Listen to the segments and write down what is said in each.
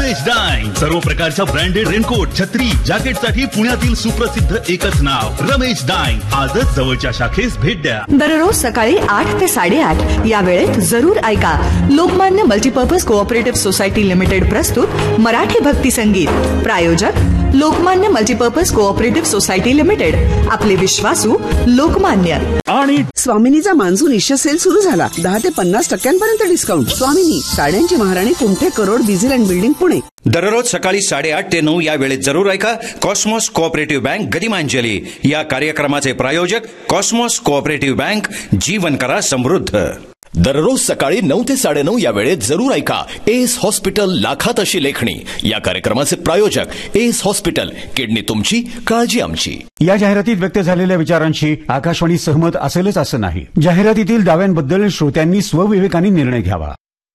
Ramesh dyeing. सर्व प्रकारच्या branded raincoat, छत्री, जॅकेटसाठी पुण्यातील सुप्रसिद्ध एकच नाव रमेश डाईंग. आजच जवळच्या शाखेस भेट द्या. दररोज सकाळी 8 ते 8:30 या वेळेत जरूर ऐका Lokmanya multipurpose cooperative society limited प्रस्तुत मराठी भक्ती संगीत. प्रायोजक Lokmanya multipurpose cooperative society limited. आपले विश्वासू लोकमान्य. आणि स्वामिनीचा मान्सून इश्य सेल सुरू झाला. 10 ते 50% डिस्काउंट. स्वामिनी, साड्यांची महाराणी, कुंठे crore, diesel and building, Pune. दररोज सकाळी 8:30 ते 9 या वेळेत जरूर ऐका कॉस्मॉस कोऑपरेटिव्ह बँक गदिमांजली. या कार्यक्रमाचे प्रायोजक कॉस्मॉस कोऑपरेटिव्ह बँक. जीवन करा समृद्ध. दररोज सकाळी 9 ते 9:30 या वेळेत जरूर ऐका एस हॉस्पिटल लाखात अशी लेखणी. या कार्यक्रमाचे प्रायोजक एस हॉस्पिटल. किडनी तुमची, काळजी आमची. या जाहिरातीत व्यक्त झालेल्या विचारांशी आकाशवाणी सहमत असेलच असं नाही. जाहिरातीतील दाव्यांबद्दल श्रोत्यांनी स्वविवेकाने निर्णय घ्यावा.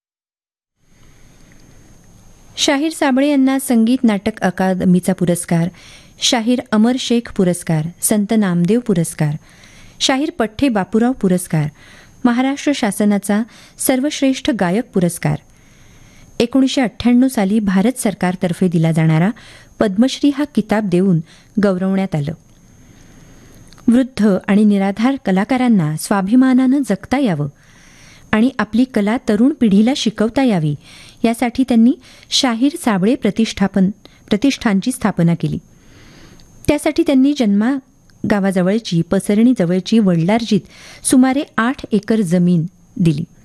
शाहीर साबळे यांना संगीत नाटक अकादमीचा पुरस्कार, शाहीर अमर शेख पुरस्कार, संत नामदेव पुरस्कार, शाहीर पठ्ठे बापूराव पुरस्कार, महाराष्ट्र शासनाचा सर्वश्रेष्ठ गायक पुरस्कार, 1998 साली भारत सरकारतर्फे दिला जाणारा पद्मश्री हा किताब देऊन गौरवण्यात आलं. वृद्ध आणि निराधार कलाकारांना स्वाभिमानानं जगता यावं आणि आपली कला तरुण पिढीला शिकवता यावी यासाठी त्यांनी शाहीर साबळे प्रतिष्ठानची स्थापना केली. त्यासाठी त्यांनी गावाजवळची पसरणी जवळची वडलार्जित सुमारे 8 एकर जमीन दिली.